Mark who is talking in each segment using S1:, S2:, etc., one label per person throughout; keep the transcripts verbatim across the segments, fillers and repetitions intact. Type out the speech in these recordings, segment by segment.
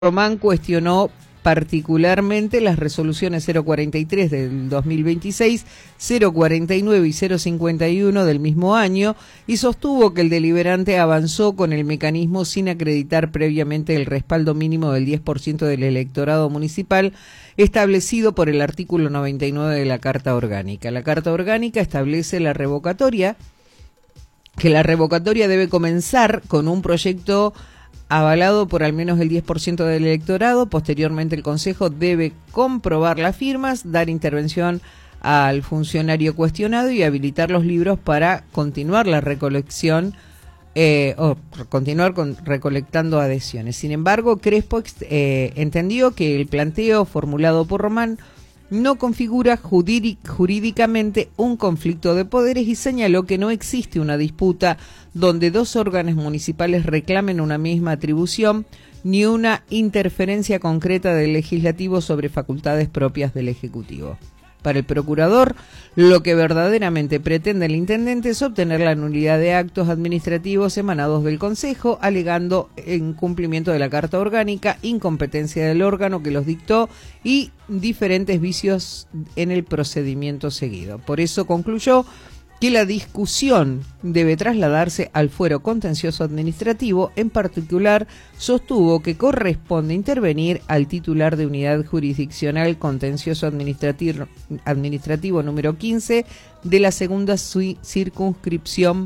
S1: Román cuestionó particularmente las resoluciones cero cuarenta y tres del dos mil veintiséis, cero cuarenta y nueve y cero cincuenta y uno del mismo año y sostuvo que el deliberante avanzó con el mecanismo sin acreditar previamente el respaldo mínimo del diez por ciento del electorado municipal establecido por el artículo noventa y nueve de la Carta Orgánica. La Carta Orgánica establece la revocatoria, que la revocatoria debe comenzar con un proyecto avalado por al menos el diez por ciento del electorado. Posteriormente el Consejo debe comprobar las firmas, dar intervención al funcionario cuestionado y habilitar los libros para continuar la recolección eh, o continuar con, recolectando adhesiones. Sin embargo, Crespo eh, entendió que el planteo formulado por Román no configura jurídicamente un conflicto de poderes y señaló que no existe una disputa donde dos órganos municipales reclamen una misma atribución ni una interferencia concreta del legislativo sobre facultades propias del Ejecutivo. Para el procurador, lo que verdaderamente pretende el intendente es obtener la nulidad de actos administrativos emanados del Consejo, alegando incumplimiento de la Carta Orgánica, incompetencia del órgano que los dictó y diferentes vicios en el procedimiento seguido. Por eso concluyó que la discusión debe trasladarse al fuero contencioso administrativo. En particular, sostuvo que corresponde intervenir al titular de unidad jurisdiccional contencioso administrativo, administrativo número quince de la segunda circunscripción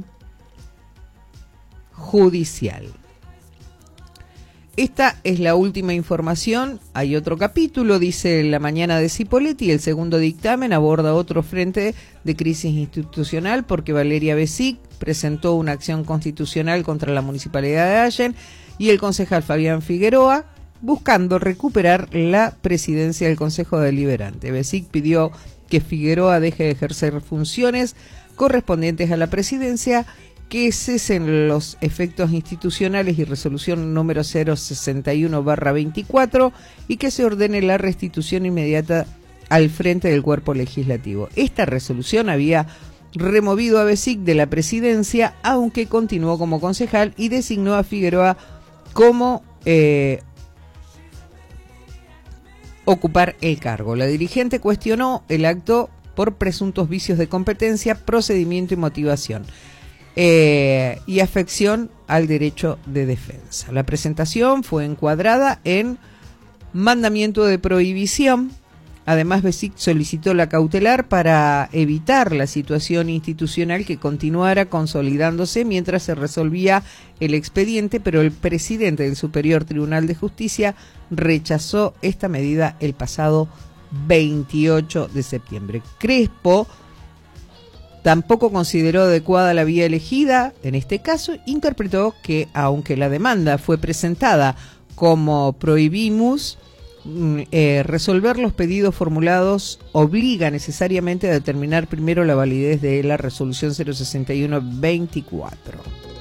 S1: judicial. Esta es la última información. Hay otro capítulo, dice La Mañana de Cipolletti. El segundo dictamen aborda otro frente de crisis institucional porque Valeria Besic presentó una acción constitucional contra la Municipalidad de Allen y el concejal Fabián Figueroa buscando recuperar la presidencia del Consejo Deliberante. Besic pidió que Figueroa deje de ejercer funciones correspondientes a la presidencia, que cesen los efectos institucionales y resolución número cero sesenta y uno barra veinticuatro y que se ordene la restitución inmediata al frente del cuerpo legislativo. Esta resolución había removido a Besic de la presidencia, aunque continuó como concejal y designó a Figueroa como eh, ocupar el cargo. La dirigente cuestionó el acto por presuntos vicios de competencia, procedimiento y motivación. Eh, y afección al derecho de defensa. La presentación fue encuadrada en mandamiento de prohibición. Además, Besic solicitó la cautelar para evitar la situación institucional que continuara consolidándose mientras se resolvía el expediente, pero el presidente del Superior Tribunal de Justicia rechazó esta medida el pasado veintiocho de septiembre. Crespo tampoco consideró adecuada la vía elegida. En este caso, interpretó que, aunque la demanda fue presentada como prohibimus, eh, resolver los pedidos formulados obliga necesariamente a determinar primero la validez de la resolución cero sesenta y uno veinticuatro.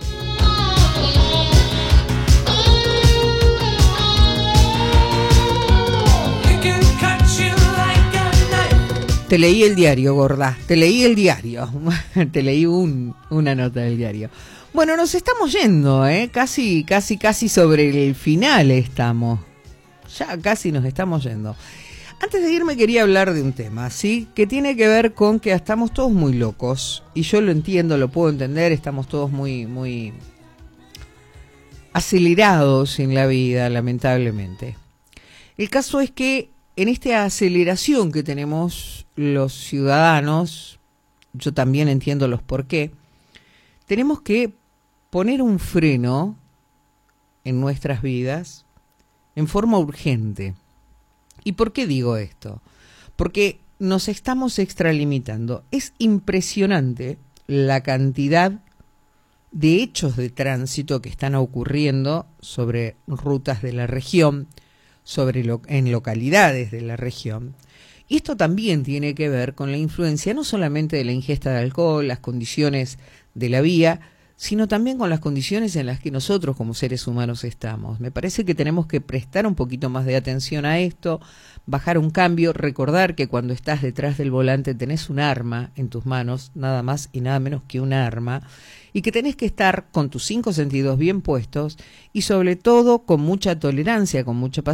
S1: Te leí el diario, gorda, te leí el diario, te leí un, una nota del diario. Bueno, nos estamos yendo, ¿eh? Casi, casi, casi sobre el final estamos. Ya casi nos estamos yendo. Antes de irme quería hablar de un tema, ¿sí? Que tiene que ver con que estamos todos muy locos. Y yo lo entiendo, lo puedo entender, estamos todos muy, muy acelerados en la vida, lamentablemente. El caso es que en esta aceleración que tenemos los ciudadanos, yo también entiendo los por qué, tenemos que poner un freno en nuestras vidas en forma urgente. ¿Y por qué digo esto? Porque nos estamos extralimitando. Es impresionante la cantidad de hechos de tránsito que están ocurriendo sobre rutas de la región, sobre lo, en localidades de la región. Y esto también tiene que ver con la influencia no solamente de la ingesta de alcohol, las condiciones de la vía, sino también con las condiciones en las que nosotros como seres humanos estamos. Me parece que tenemos que prestar un poquito más de atención a esto, bajar un cambio, recordar que cuando estás detrás del volante tenés un arma en tus manos, nada más y nada menos que un arma, y que tenés que estar con tus cinco sentidos bien puestos y sobre todo con mucha tolerancia, con mucha paciencia,